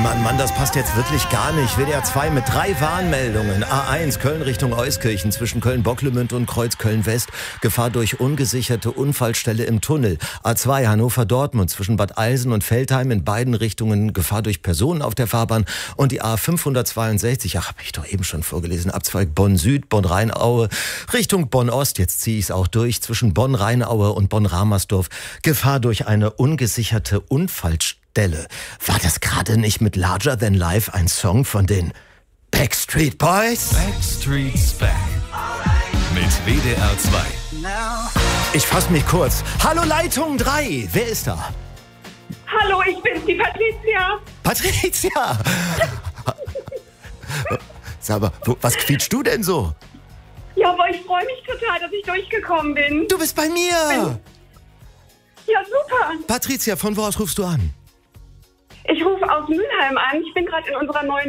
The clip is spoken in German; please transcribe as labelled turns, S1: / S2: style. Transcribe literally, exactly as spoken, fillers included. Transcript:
S1: Mann, Mann, das passt jetzt wirklich gar nicht. W D R zwei mit drei Warnmeldungen. A eins, Köln Richtung Euskirchen zwischen Köln-Bocklemünd und Kreuz Köln-West. Gefahr durch ungesicherte Unfallstelle im Tunnel. A zwei, Hannover-Dortmund zwischen Bad Eilsen und Veltheim in beiden Richtungen. Gefahr durch Personen auf der Fahrbahn. Und die A fünfhundertzweiundsechzig, ach, habe ich doch eben schon vorgelesen, Abzweig Bonn-Süd, Bonn-Rheinaue Richtung Bonn-Ost. Jetzt ziehe ich es auch durch zwischen Bonn-Rheinaue und Bonn-Ramersdorf. Gefahr durch eine ungesicherte Unfallstelle. War das gerade nicht mit Larger Than Life ein Song von den Backstreet Boys?
S2: Backstreet's Back. Mit W D R zwei.
S1: Ich fass mich kurz. Hallo Leitung drei. Wer ist da?
S3: Hallo, ich bin's, die Patricia.
S1: Patricia! Sag mal, wo, was quietschst du denn so?
S3: Ja, aber ich freue mich total, dass ich durchgekommen bin.
S1: Du bist bei mir!
S3: Ja, super.
S1: Patricia, von wo aus rufst du an?
S3: Ich rufe aus Mülheim an. Ich bin gerade in unserer neuen